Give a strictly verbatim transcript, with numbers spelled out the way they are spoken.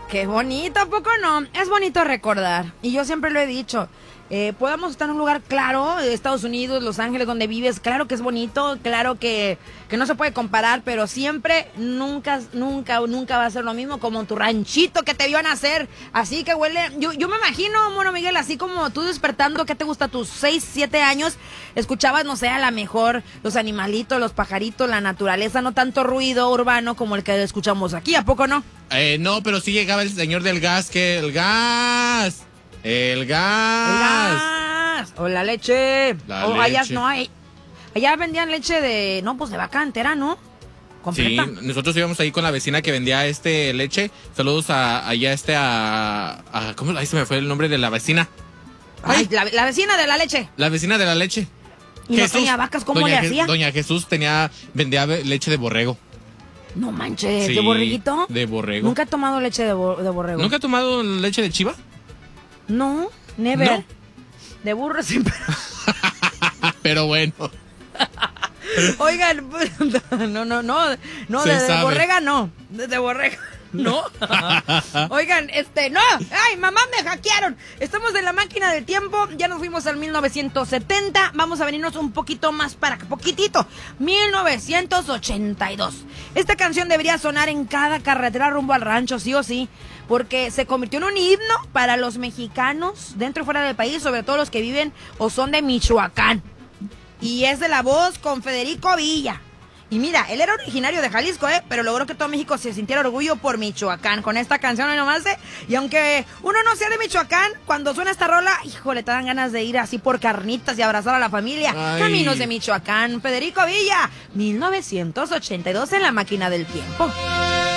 Qué bonito, ¿a poco no? Es bonito recordar. Y yo siempre lo he dicho. Eh, podamos estar en un lugar claro, Estados Unidos, Los Ángeles, donde vives, claro que es bonito, claro que, que no se puede comparar, pero siempre, nunca, nunca, nunca va a ser lo mismo como tu ranchito que te vio nacer, así que huele, yo, yo me imagino, Mono Miguel, así como tú despertando, ¿qué te gusta? Tus seis, siete años, escuchabas, no sé, a lo mejor los animalitos, los pajaritos, la naturaleza, no tanto ruido urbano como el que escuchamos aquí, ¿a poco no? Eh, no, pero sí llegaba el señor del gas, que el gas... El gas. El gas. O la leche. La o leche. allá no hay. Allá vendían leche de, no, pues de vaca entera, ¿no? Completa. Sí, nosotros íbamos ahí con la vecina que vendía este leche. Saludos a allá este a, a ¿cómo? Ahí se me fue el nombre de la vecina. Ay, la, la vecina de la leche. La vecina de la leche. Y no tenía vacas, ¿cómo Doña le hacía? Doña Jesús tenía, vendía leche de borrego. No manches, Sí, ¿de borreguito? de borrego. Nunca he tomado leche de, bo- de borrego. ¿Nunca ha tomado leche de chiva? No, never. ¿No? De burro siempre. Pero bueno. Oigan, pues, no, no, no, no, Se de, de sabe. borrega no, de, de borrega no. Oigan, este, no, ay, mamá, me hackearon. Estamos en la máquina del tiempo, ya nos fuimos al mil novecientos setenta, vamos a venirnos un poquito más para acá, poquitito, mil novecientos ochenta y dos. Esta canción debería sonar en cada carretera rumbo al rancho, sí o sí, porque se convirtió en un himno para los mexicanos dentro y fuera del país, sobre todo los que viven o son de Michoacán. Y es de la voz con Federico Villa. Y mira, él era originario de Jalisco, ¿eh? Pero logró que todo México se sintiera orgullo por Michoacán con esta canción, ¿no nomás? ¿eh? Y aunque uno no sea de Michoacán, cuando suena esta rola, híjole, te dan ganas de ir así por carnitas y abrazar a la familia. Ay. Caminos de Michoacán, Federico Villa, mil novecientos ochenta y dos en la máquina del tiempo.